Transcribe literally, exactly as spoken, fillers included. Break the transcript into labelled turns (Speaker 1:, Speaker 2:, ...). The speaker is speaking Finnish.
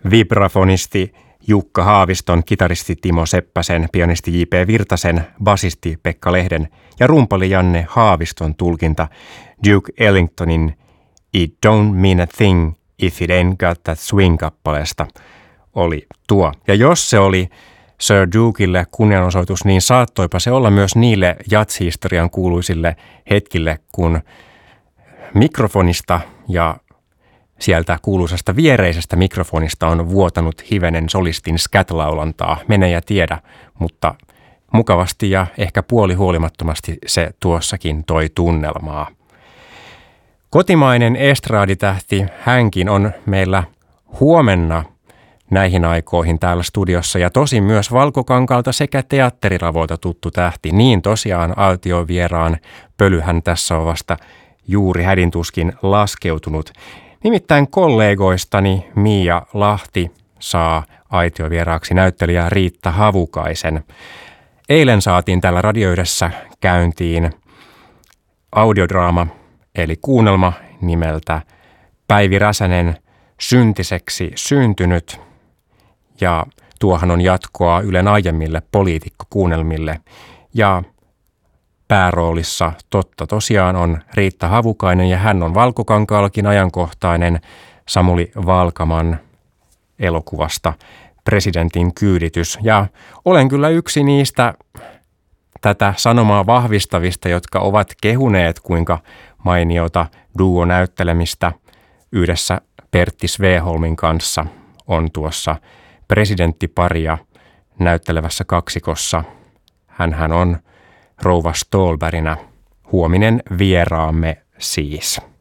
Speaker 1: vibrafonisti Jukka Haaviston, kitaristi Timo Seppäsen, pianisti J P Virtasen, basisti Pekka Lehden ja rumpali Janne Haaviston tulkinta Duke Ellingtonin It Don't Mean a Thing If It Ain't Got That Swing-kappaleesta oli tuo. Ja jos se oli Sir Dukelle kunnianosoitus, niin saattoipa se olla myös niille jazz-historian kuuluisille hetkille, kun mikrofonista ja sieltä kuuluisesta viereisestä mikrofonista on vuotanut hivenen solistin scat-laulantaa. Mene ja tiedä, mutta mukavasti ja ehkä puolihuolimattomasti se tuossakin toi tunnelmaa. Kotimainen estraaditähti hänkin on meillä huomenna näihin aikoihin täällä studiossa ja tosin myös Valkokankaalta sekä teatteriravoilta tuttu tähti. Niin tosiaan aitiovieraan pölyhän tässä on vasta juuri hädintuskin laskeutunut. Nimittäin kollegoistani Mia Lahti saa aitiovieraaksi näyttelijä Riitta Havukaisen. Eilen saatiin täällä radioydessä käyntiin audiodraama eli kuunnelma nimeltä Päivi Räsänen syntiseksi syntynyt. Ja tuohan on jatkoa Ylen aiemmille poliitikkokuunnelmille. Ja pääroolissa totta tosiaan on Riitta Havukainen ja hän on Valkokankaallakin ajankohtainen Samuli Valkaman elokuvasta Presidentin kyyditys. Ja olen kyllä yksi niistä tätä sanomaa vahvistavista, jotka ovat kehuneet kuinka mainiota duo-näyttelemistä yhdessä Pertti Sveholmin kanssa on tuossa presidenttiparia näyttelevässä kaksikossa. Hänhän on rouva Ståhlberginä huominen vieraamme siis.